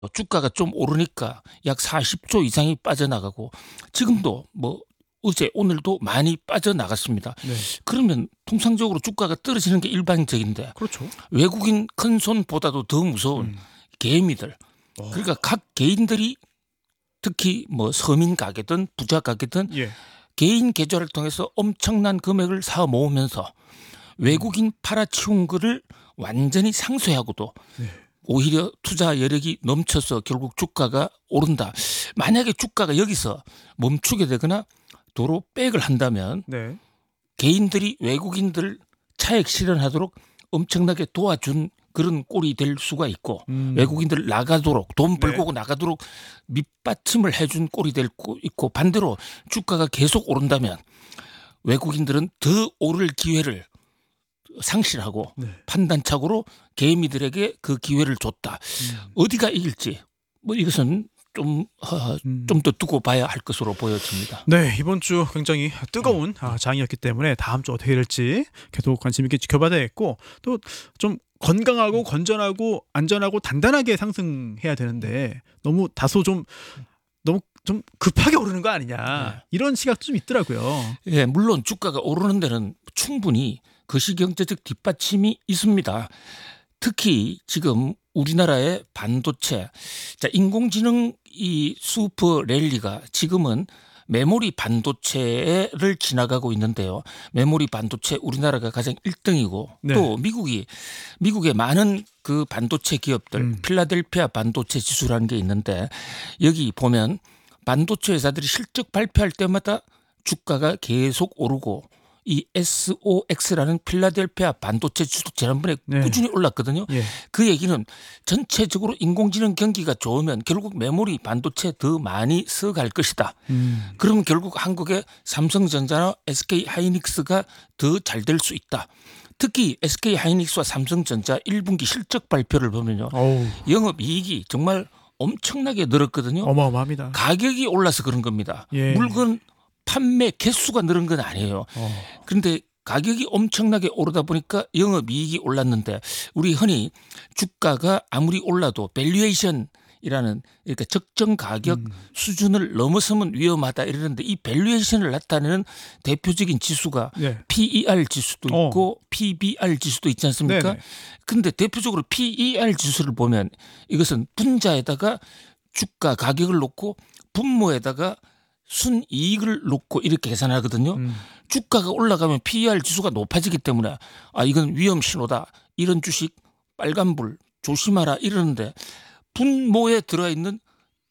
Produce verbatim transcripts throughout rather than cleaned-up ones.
주가가 좀 오르니까 약 사십 조 이상이 빠져나가고 지금도 뭐 어제 오늘도 많이 빠져나갔습니다. 네. 그러면 통상적으로 주가가 떨어지는 게 일반적인데 그렇죠. 외국인 큰 손보다도 더 무서운 음. 개미들. 어. 그러니까 각 개인들이 특히 뭐 서민 가게든 부자 가게든 예. 개인 계좌를 통해서 엄청난 금액을 사 모으면서 외국인 팔아치운 거를 완전히 상쇄하고도 네. 오히려 투자 여력이 넘쳐서 결국 주가가 오른다. 만약에 주가가 여기서 멈추게 되거나 도로 백을 한다면 네. 개인들이 외국인들 차익 실현하도록 엄청나게 도와준 그런 꼴이 될 수가 있고 음. 외국인들 나가도록 돈 네. 벌고 나가도록 밑받침을 해준 꼴이 될 거 있고 반대로 주가가 계속 오른다면 외국인들은 더 오를 기회를 상실하고 네. 판단착오로 개미들에게 그 기회를 줬다. 음. 어디가 이길지 뭐 이것은 좀 어, 음. 좀 더 두고 봐야 할 것으로 보여집니다. 네, 이번 주 굉장히 뜨거운 아, 장이었기 때문에 다음 주 어떻게 될지 계속 관심 있게 지켜봐야 되겠고 또 좀 건강하고 건전하고 안전하고 단단하게 상승해야 되는데 너무 다소 좀 너무 좀 급하게 오르는 거 아니냐 네. 이런 시각도 좀 있더라고요. 예, 물론 주가가 오르는 데는 충분히 거시경제적 뒷받침이 있습니다. 특히 지금 우리나라의 반도체, 자, 인공지능 이 슈퍼 랠리가 지금은 메모리 반도체를 지나가고 있는데요. 메모리 반도체 우리나라가 가장 일 등이고 네. 또 미국이 미국의 많은 그 반도체 기업들 음. 필라델피아 반도체 지수라는 게 있는데 여기 보면 반도체 회사들이 실적 발표할 때마다 주가가 계속 오르고 이 에스오엑스라는 필라델피아 반도체 지수도 지난번에 네. 꾸준히 올랐거든요. 예. 그 얘기는 전체적으로 인공지능 경기가 좋으면 결국 메모리 반도체 더 많이 써갈 것이다. 음. 그러면 결국 한국의 삼성전자나 에스케이하이닉스가 더 잘 될 수 있다. 특히 에스케이하이닉스와 삼성전자 일 분기 실적 발표를 보면요. 어우, 영업이익이 정말 엄청나게 늘었거든요. 어마어마합니다. 가격이 올라서 그런 겁니다. 예. 물건 판매 개수가 늘은 건 아니에요. 어. 그런데 가격이 엄청나게 오르다 보니까 영업이익이 올랐는데 우리 흔히 주가가 아무리 올라도 밸류에이션이라는 그러니까 적정 가격 음. 수준을 넘어서면 위험하다 이러는데 이 밸류에이션을 나타내는 대표적인 지수가 네. 피이알 지수도 어. 있고 피비알 지수도 있지 않습니까? 네네. 그런데 대표적으로 피이알 지수를 보면 이것은 분자에다가 주가 가격을 놓고 분모에다가 순이익을 놓고 이렇게 계산하거든요. 음. 주가가 올라가면 피이알 지수가 높아지기 때문에 아 이건 위험 신호다. 이런 주식 빨간불 조심하라 이러는데 분모에 들어있는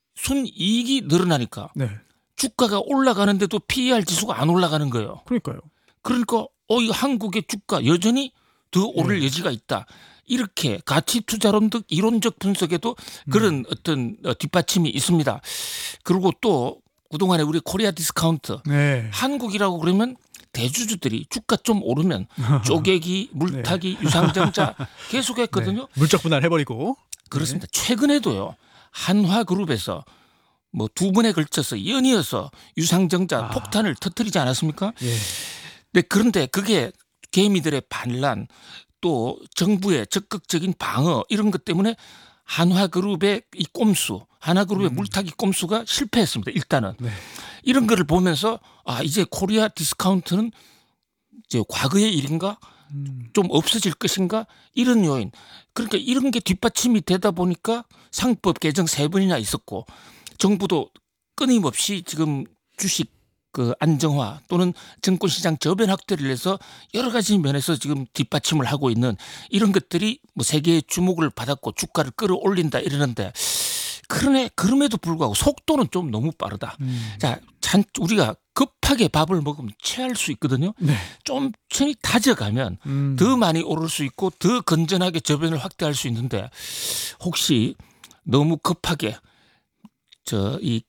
순이익이 늘어나니까 네. 주가가 올라가는데도 피이알 지수가 안 올라가는 거예요. 그러니까요. 그러니까 어 이거 한국의 주가 여전히 더 오를 네. 여지가 있다. 이렇게 가치 투자론적 이론적 분석에도 그런 음. 어떤 뒷받침이 있습니다. 그리고 또 그동안에 우리 코리아 디스카운트 네. 한국이라고 그러면 대주주들이 주가 좀 오르면 쪼개기, 물타기, 유상증자 계속했거든요. 네. 물적 분할 해버리고. 그렇습니다. 최근에도요. 한화그룹에서 뭐 두 번에 걸쳐서 연이어서 유상증자 아. 폭탄을 터뜨리지 않았습니까? 예. 네, 그런데 그게 개미들의 반란 또 정부의 적극적인 방어 이런 것 때문에 한화그룹의 이 꼼수, 한화그룹의 음. 물타기 꼼수가 실패했습니다. 일단은. 네. 이런 거를 보면서 아 이제 코리아 디스카운트는 이제 과거의 일인가 음. 좀 없어질 것인가 이런 요인. 그러니까 이런 게 뒷받침이 되다 보니까 상법 개정 세 번이나 있었고 정부도 끊임없이 지금 주식 그 안정화 또는 증권시장 저변 확대를 해서 여러 가지 면에서 지금 뒷받침을 하고 있는 이런 것들이 뭐 세계의 주목을 받았고 주가를 끌어올린다 이러는데 그러네 그럼에도 불구하고 속도는 좀 너무 빠르다. 음. 자, 잔 우리가 급하게 밥을 먹으면 체할 수 있거든요. 네. 좀 천히 다져가면 음. 더 많이 오를 수 있고 더 건전하게 저변을 확대할 수 있는데 혹시 너무 급하게 저이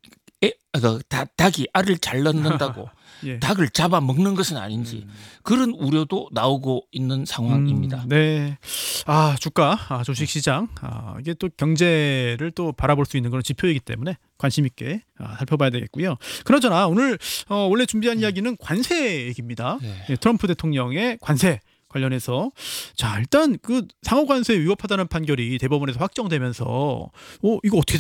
닭이 알을 잘 낳는다고 예. 닭을 잡아 먹는 것은 아닌지 그런 우려도 나오고 있는 상황입니다. 음, 네. 아 주가, 아, 주식시장, 아, 이게 또 경제를 또 바라볼 수 있는 그런 지표이기 때문에 관심 있게 아, 살펴봐야 되겠고요. 그나저나 오늘 어, 원래 준비한 이야기는 관세 얘기입니다. 네. 예, 트럼프 대통령의 관세. 관련해서 자 일단 그 상호관세에 위법하다는 판결이 대법원에서 확정되면서 어 이거 어떻게